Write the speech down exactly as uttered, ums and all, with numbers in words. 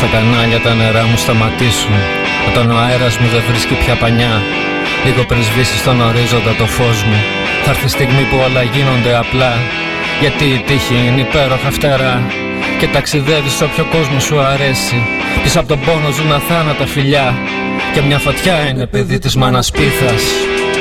στα κανάλια τα νερά μου σταματήσουν, όταν ο αέρας μου δεν βρίσκει πια πανιά, λίγο πριν σβήσει στον ορίζοντα το φως μου, θα έρθει η στιγμή που όλα γίνονται απλά. Γιατί η τύχη είναι υπέροχα φτερά και ταξιδεύεις σε όποιο κόσμο σου αρέσει. Πίσω από τον πόνο ζουν αθάνατα φιλιά και μια φωτιά είναι παιδί της μάνας πίθας.